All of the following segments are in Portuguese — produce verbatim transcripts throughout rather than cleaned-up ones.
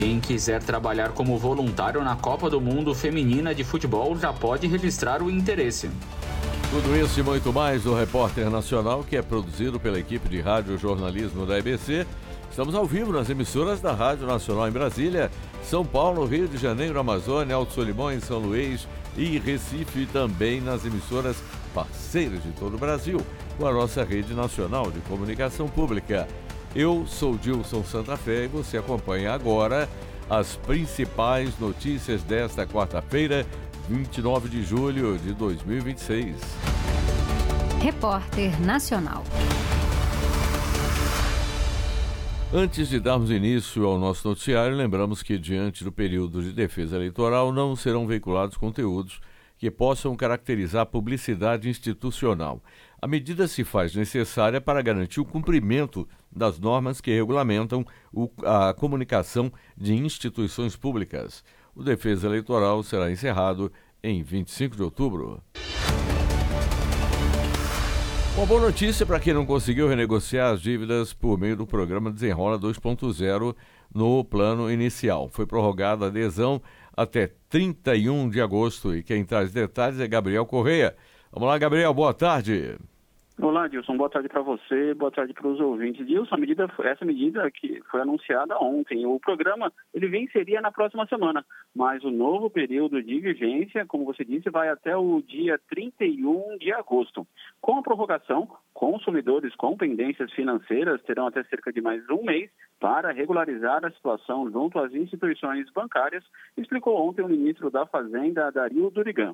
Quem quiser trabalhar como voluntário na Copa do Mundo Feminina de Futebol já pode registrar o interesse. Tudo isso e muito mais do Repórter Nacional, que é produzido pela equipe de rádio jornalismo da E B C. Estamos ao vivo nas emissoras da Rádio Nacional em Brasília, São Paulo, Rio de Janeiro, Amazônia, Alto Solimões, São Luís e Recife, e também nas emissoras parceiras de todo o Brasil, com a nossa rede nacional de comunicação pública. Eu sou Dilson Santa Fé e você acompanha agora as principais notícias desta quarta-feira, vinte e nove de julho de dois mil e vinte e seis. Repórter Nacional. Antes de darmos início ao nosso noticiário, lembramos que, diante do período de defesa eleitoral, não serão veiculados conteúdos que possam caracterizar publicidade institucional. A medida se faz necessária para garantir o cumprimento das normas que regulamentam o, a comunicação de instituições públicas. O defesa eleitoral será encerrado em vinte e cinco de outubro. Uma boa notícia para quem não conseguiu renegociar as dívidas por meio do programa Desenrola dois ponto zero no plano inicial. Foi prorrogada a adesão até trinta e um de agosto e quem traz detalhes é Gabriel Correia. Vamos lá, Gabriel, boa tarde. Olá, Dilson, boa tarde para você, boa tarde para os ouvintes. Dilson, a medida, essa medida que foi anunciada ontem, o programa ele venceria na próxima semana, mas o novo período de vigência, como você disse, vai até o dia trinta e um de agosto. Com a prorrogação, consumidores com pendências financeiras terão até cerca de mais um mês para regularizar a situação junto às instituições bancárias, explicou ontem o ministro da Fazenda, Dario Durigan.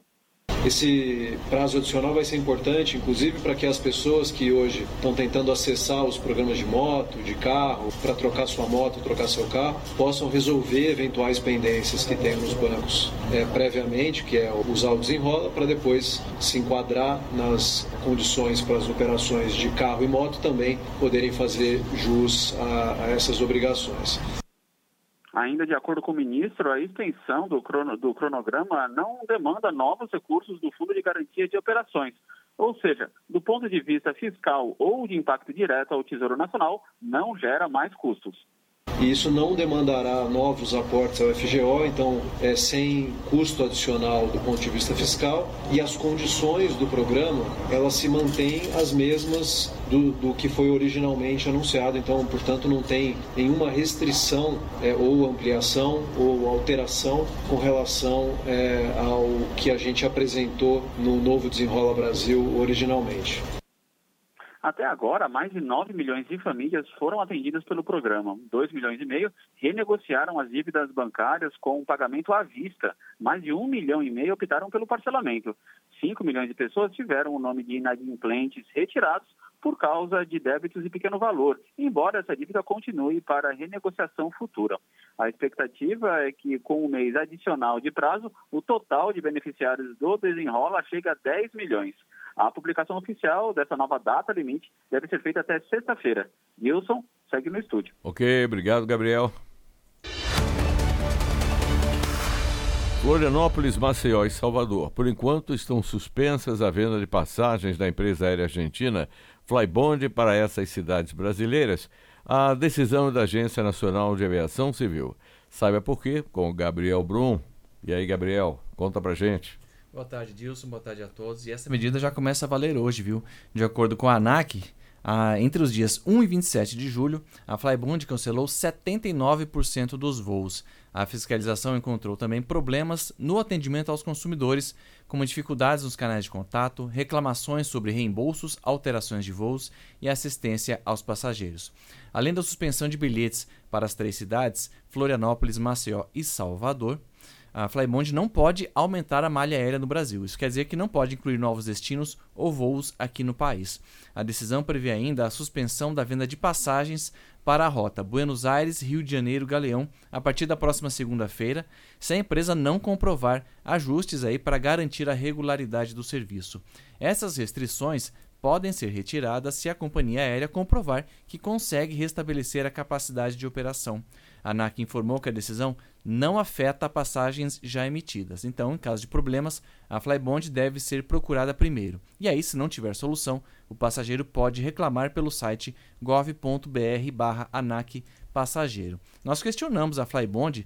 Esse prazo adicional vai ser importante, inclusive para que as pessoas que hoje estão tentando acessar os programas de moto, de carro, para trocar sua moto, trocar seu carro, possam resolver eventuais pendências que tem nos bancos é, previamente, que é usar o desenrola, para depois se enquadrar nas condições para as operações de carro e moto também poderem fazer jus a, a essas obrigações. Ainda de acordo com o ministro, a extensão do, crono, do cronograma não demanda novos recursos do Fundo de Garantia de Operações. Ou seja, do ponto de vista fiscal ou de impacto direto ao Tesouro Nacional, não gera mais custos. E isso não demandará novos aportes ao F G O, então é sem custo adicional do ponto de vista fiscal, e as condições do programa, elas se mantêm as mesmas do, do que foi originalmente anunciado, então, portanto, não tem nenhuma restrição é, ou ampliação ou alteração com relação é, ao que a gente apresentou no novo Desenrola Brasil originalmente. Até agora, mais de nove milhões de famílias foram atendidas pelo programa. dois milhões e meio renegociaram as dívidas bancárias com pagamento à vista. Mais de um milhão e meio optaram pelo parcelamento. cinco milhões de pessoas tiveram o nome de inadimplentes retirados por causa de débitos de pequeno valor, embora essa dívida continue para renegociação futura. A expectativa é que, com um mês adicional de prazo, o total de beneficiários do Desenrola chega a dez milhões. A publicação oficial dessa nova data limite deve ser feita até sexta-feira. Wilson, segue no estúdio. Ok, obrigado, Gabriel. Florianópolis, Maceió e Salvador. Por enquanto, estão suspensas a venda de passagens da empresa aérea argentina Flybond para essas cidades brasileiras. A decisão da Agência Nacional de Aviação Civil. Saiba por quê com o Gabriel Brum. E aí, Gabriel, conta pra gente. Boa tarde, Dilson. Boa tarde a todos. E essa medida já começa a valer hoje, viu? De acordo com a ANAC, a, entre os dias um e vinte e sete de julho, a Flybond cancelou setenta e nove por cento dos voos. A fiscalização encontrou também problemas no atendimento aos consumidores, como dificuldades nos canais de contato, reclamações sobre reembolsos, alterações de voos e assistência aos passageiros. Além da suspensão de bilhetes para as três cidades, Florianópolis, Maceió e Salvador, a Flybond não pode aumentar a malha aérea no Brasil. Isso quer dizer que não pode incluir novos destinos ou voos aqui no país. A decisão prevê ainda a suspensão da venda de passagens para a rota Buenos Aires, Rio de Janeiro, Galeão, a partir da próxima segunda-feira, se a empresa não comprovar ajustes aí para garantir a regularidade do serviço. Essas restrições podem ser retiradas se a companhia aérea comprovar que consegue restabelecer a capacidade de operação. A ANAC informou que a decisão não afeta passagens já emitidas. Então, em caso de problemas, a Flybond deve ser procurada primeiro. E aí, se não tiver solução, o passageiro pode reclamar pelo site gov ponto br barra ANAC passageiro. Nós questionamos a Flybond